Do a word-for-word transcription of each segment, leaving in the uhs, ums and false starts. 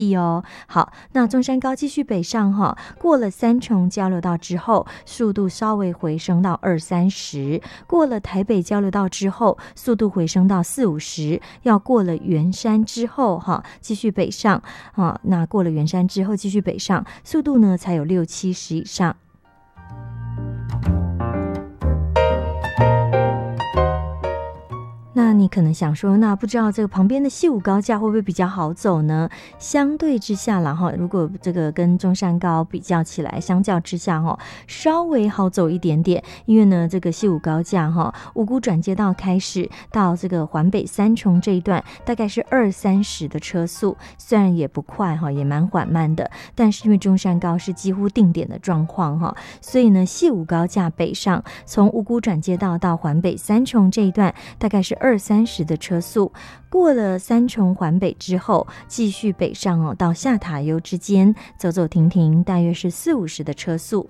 哦。好，那中山高继续北上哈，过了三重交流道之后，速度稍微回升到二三十；过了台北交流道之后，速度回升到四五十。要过了圆山之后哈，继续北上啊，那过了圆山之后继续北上，速度呢才有六七十以上。那你可能想说，那不知道这个旁边的细武高架会不会比较好走呢？相对之下啦哈，如果这个跟中山高比较起来，相较之下哈，稍微好走一点点。因为呢，这个细武高架哈，五股转接道开始到这个环北三重这一段，大概是二三十的车速，虽然也不快哈，也蛮缓慢的，但是因为中山高是几乎定点的状况哈，所以呢，细武高架北上，从五股转接道到环北三重这一段，大概是二三十的车速，过了三重环北之后，继续北上哦，到下塔悠之间走走停停，大约是四五十的车速。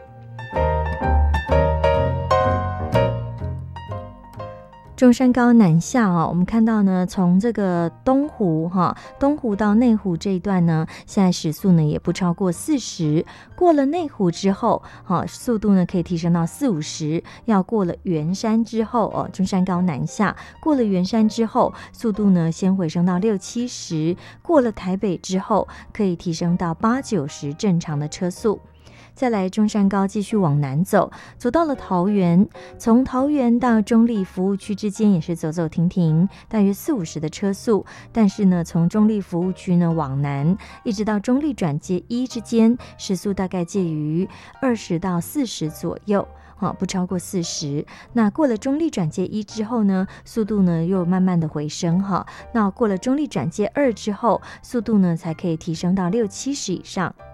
中山高南下啊，我们看到呢，从这个东湖哈，东湖到内湖这一段呢，现在时速呢也不超过四十。过了内湖之后，哈，速度呢可以提升到四五十。要过了圆山之后哦，中山高南下，过了圆山之后，速度呢先回升到六七十。过了台北之后，可以提升到八九十正常的车速。再来中山高继续往南走，走到了桃园，从桃园到中立服务区之间也是走走停停，大约四五十的车速。但是呢，从中立服务区呢往南，一直到中立转接一之间，时速大概介于二十到四十左右。不超过四十。那过了中立转接一之后呢，速度呢又慢慢的回升哈。那过了中立转接二之后，速度呢才可以提升到六七十以上。